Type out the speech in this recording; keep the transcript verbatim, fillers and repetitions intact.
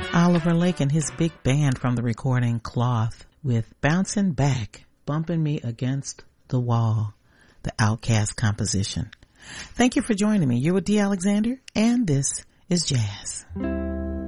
Oliver Lake and his big band from the recording Cloth with Bouncing Back, Bumping Me Against the Wall, the Outkast composition. Thank you for joining me. You're with Dee Alexander, and this is Jazz.